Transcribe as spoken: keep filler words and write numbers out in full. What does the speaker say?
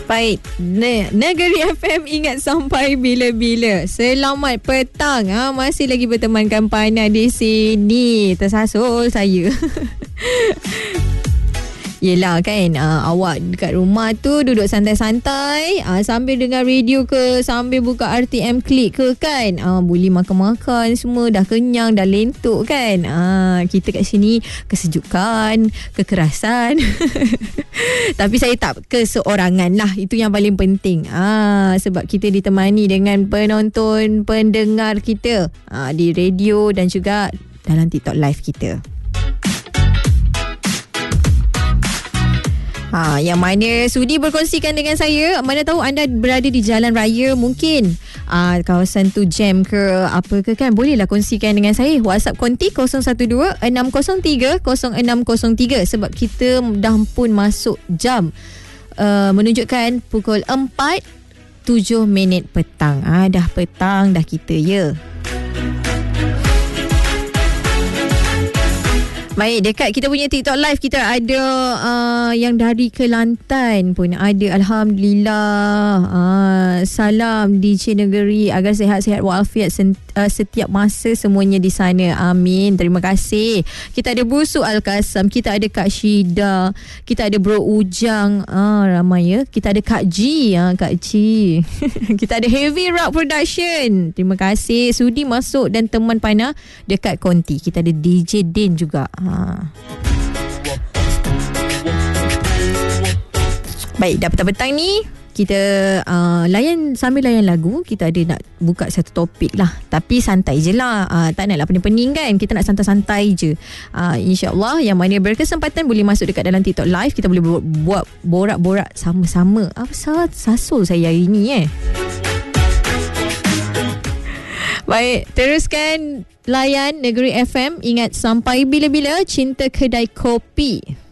Baik, ne- Negeri F M ingat sampai bila-bila. Selamat petang. Ha, masih lagi bertemankan Pana di sini. Tersasul saya. Yelah kan, uh, awak dekat rumah tu duduk santai-santai, uh, sambil dengar radio ke, sambil buka R T M Klik ke kan, uh, boleh makan-makan semua, dah kenyang, dah lentuk kan. uh, Kita kat sini kesejukan, kekerasan. Tapi saya tak keseorangan lah, itu yang paling penting. uh, Sebab kita ditemani dengan penonton, pendengar kita uh, di radio dan juga dalam TikTok live kita. Ha, yang mana sudi berkongsikan dengan saya. Mana tahu anda berada di jalan raya, mungkin uh, kawasan tu jam ke apa ke kan, bolehlah kongsikan dengan saya. WhatsApp konti kosong satu dua enam kosong tiga kosong enam kosong tiga. Sebab kita dah pun masuk jam uh, menunjukkan pukul empat tujuh minit petang. Ah, dah petang dah kita ya. Baik, dekat kita punya TikTok live kita ada uh, yang dari Kelantan pun ada. Alhamdulillah. Uh, salam D J Negeri, agar sihat-sihat walafiat sen- uh, setiap masa semuanya di sana. Amin. Terima kasih. Kita ada Busuk Al-Kasam, kita ada Kak Syida, kita ada Bro Ujang. Ah, ramai ya. Kita ada Kak G, ah, Kak G. Kita ada Heavy Rock Production. Terima kasih sudi masuk dan teman Pana dekat konti. Kita ada D J Din juga. Ha. Baik, dah petang-petang ni kita uh, layan, sambil layan lagu, kita ada nak buka satu topik lah. Tapi santai je lah, uh, tak naklah pening-pening kan. Kita nak santai-santai je. uh, InsyaAllah yang mana berkesempatan boleh masuk dekat dalam TikTok live. Kita boleh buat, buat borak-borak sama-sama. Apa salah sasul saya hari ni eh. Baik, teruskan layan Negeri F M. Ingat sampai bila-bila, cinta kedai kopi.